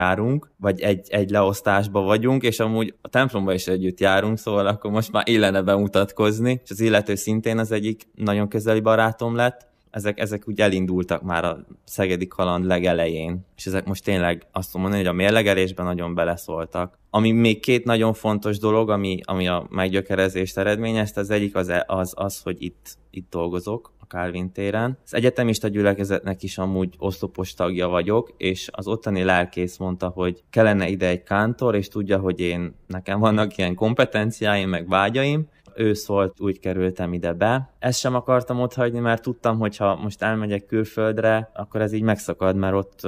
járunk, vagy egy leosztásba vagyunk, és amúgy a templomba is együtt járunk, szóval akkor most már illene bemutatkozni, és az illető szintén az egyik nagyon közeli barátom lett. Ezek úgy elindultak már a szegedi kaland legelején, és ezek most tényleg azt mondom, hogy a mérlegelésben nagyon beleszóltak. Ami még két nagyon fontos dolog, ami a meggyökerezést eredményezte, az egyik az, hogy itt dolgozok a Kálvin téren. Az egyetemista gyülekezetnek is amúgy oszlopos tagja vagyok, és az ottani lelkész mondta, hogy kellene ide egy kántor, és tudja, hogy nekem vannak ilyen kompetenciáim, meg vágyaim. Ő szólt, úgy kerültem ide be. Ezt sem akartam otthagyni, mert tudtam, hogy ha most elmegyek külföldre, akkor ez így megszakad, mert ott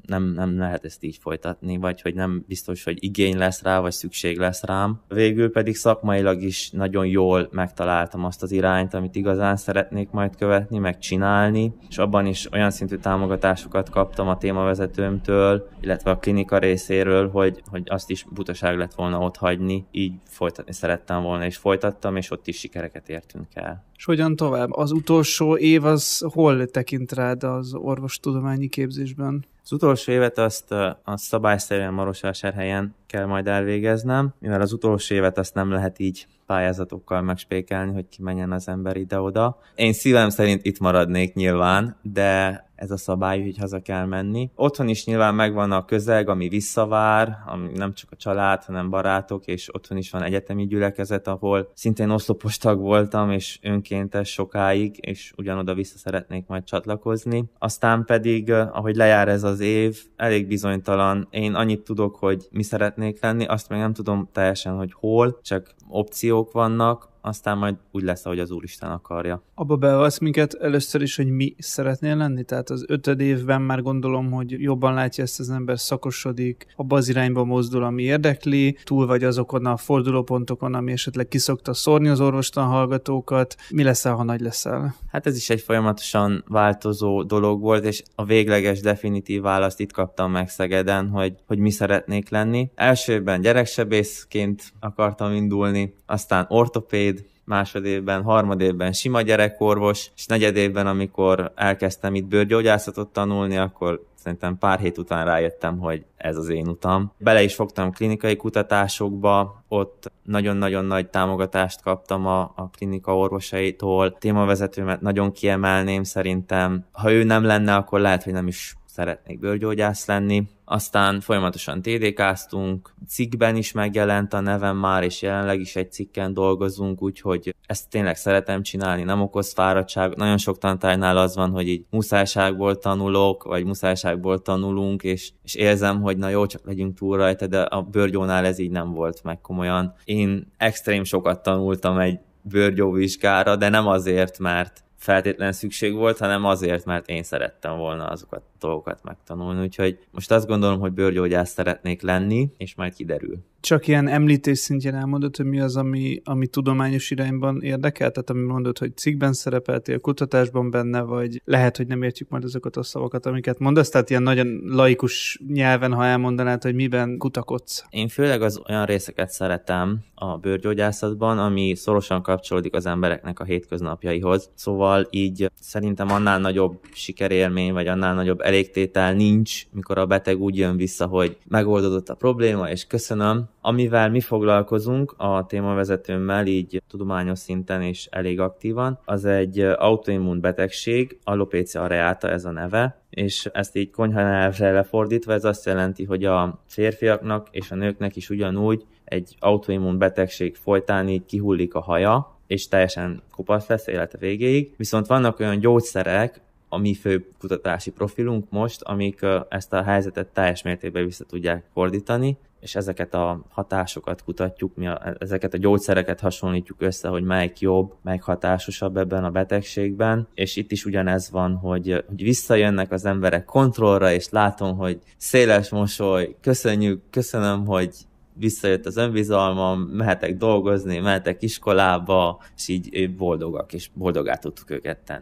nem lehet ezt így folytatni, vagy hogy nem biztos, hogy igény lesz rá, vagy szükség lesz rám. Végül pedig szakmailag is nagyon jól megtaláltam azt az irányt, amit igazán szeretnék majd követni, meg csinálni, és abban is olyan szintű támogatásokat kaptam a témavezetőmtől, illetve a klinika részéről, hogy azt is butaság lett volna ott hagyni, így folytatni szerettem volna, és folytattam, és ott is sikereket értünk el. És hogyan tovább? Az utolsó év az hol tekint rád az orvostudományi képzésben? Az utolsó évet azt szabályszerűen Marosvásárhelyen kell majd elvégeznem, mivel az utolsó évet azt nem lehet így pályázatokkal megspékelni, hogy kimenjen az ember ide-oda. Én szívem szerint itt maradnék nyilván, de ez a szabály, hogy haza kell menni. Otthon is nyilván megvan a közeg, ami visszavár, ami nem csak a család, hanem barátok, és otthon is van egyetemi gyülekezet, ahol szintén oszlopos tag voltam, és önkéntes sokáig, és ugyanoda vissza szeretnék majd csatlakozni. Aztán pedig, ahogy lejár ez az év, elég bizonytalan. Én annyit tudok, hogy mi szeretnék lenni, azt meg nem tudom teljesen, hogy hol, csak opciók vannak, aztán majd úgy lesz, ahogy az Úristen akarja. Abba beavasz minket először is, hogy mi szeretnél lenni? Tehát az 5. évben már gondolom, hogy jobban látja ezt az ember, szakosodik, abba az irányba mozdul, ami érdekli, túl vagy azokon a fordulópontokon, ami esetleg kiszokta szórni az orvostan hallgatókat. Mi leszel, ha nagy leszel? Hát ez is egy folyamatosan változó dolog volt, és a végleges, definitív választ itt kaptam meg Szegeden, hogy mi szeretnék lenni. Elsőben gyereksebészként akartam indulni, aztán ortopéd, másodévben, harmadévben sima gyerekorvos, és negyedévben, amikor elkezdtem itt bőrgyógyászatot tanulni, akkor szerintem pár hét után rájöttem, hogy ez az én utam. Bele is fogtam klinikai kutatásokba, ott nagyon-nagyon nagy támogatást kaptam a klinika orvosaitól. Témavezetőmet nagyon kiemelném szerintem. Ha ő nem lenne, akkor lehet, hogy nem is szeretnék bőrgyógyász lenni. Aztán folyamatosan TDK-ztunk, cikkben is megjelent a nevem már, és jelenleg is egy cikken dolgozunk, úgyhogy ezt tényleg szeretem csinálni, nem okoz fáradtság. Nagyon sok tantárnál az van, hogy így muszájságból tanulok, vagy muszájságból tanulunk, és érzem, hogy na jó, csak legyünk túl rajta, de a bőrgyónál ez így nem volt meg komolyan. Én extrém sokat tanultam egy bőrgyóvizsgára, de nem azért, mert feltétlen szükség volt, hanem azért, mert én szerettem volna azokat a dolgokat megtanulni. Úgyhogy most azt gondolom, hogy bőrgyógyász szeretnék lenni, és majd kiderül. Csak ilyen említés szintjén elmondod, hogy mi az, ami tudományos irányban érdekel? Tehát ami mondod, hogy cikkben szerepeltél, kutatásban benne, vagy lehet, hogy nem értjük majd azokat a szavakat, amiket mondasz, tehát ilyen nagyon laikus nyelven, ha elmondanád, hogy miben kutakodsz. Én főleg az olyan részeket szeretem a bőrgyógyászatban, ami szorosan kapcsolódik az embereknek a hétköznapjaihoz. Szóval így szerintem annál nagyobb sikerélmény, vagy annál nagyobb elégtétel nincs, mikor a beteg úgy jön vissza, hogy megoldódott a probléma, és köszönöm. Amivel mi foglalkozunk a témavezetőmmel így tudományos szinten és elég aktívan, az egy autoimmun betegség, alopécia areata ez a neve, és ezt így konyhanevelre lefordítva ez azt jelenti, hogy a férfiaknak és a nőknek is ugyanúgy egy autoimmun betegség folytán így kihullik a haja, és teljesen kopasz lesz élete végéig. Viszont vannak olyan gyógyszerek, a mi fő kutatási profilunk most, amik ezt a helyzetet teljes mértékben vissza tudják fordítani, és ezeket a hatásokat kutatjuk, ezeket a gyógyszereket hasonlítjuk össze, hogy melyik jobb, melyik hatásosabb ebben a betegségben, és itt is ugyanez van, hogy visszajönnek az emberek kontrollra, és látom, hogy széles mosoly, köszönöm, hogy visszajött az önbizalmam, mehetek dolgozni, mehetek iskolába, és így boldogak, és boldogá tudtuk őket tenni.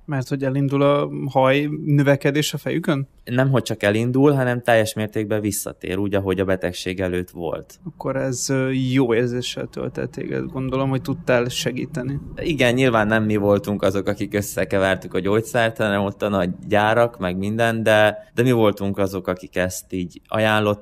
Mert hogy elindul a haj növekedés a fejükön? Nem, hogy csak elindul, hanem teljes mértékben visszatér, úgy, ahogy a betegség előtt volt. Akkor ez jó érzéssel töltett téged, gondolom, hogy tudtál segíteni. Igen, nyilván nem mi voltunk azok, akik összekevertük a gyógyszert, hanem ott a nagy gyárak, meg minden, de mi voltunk azok, akik ezt így ajánlották,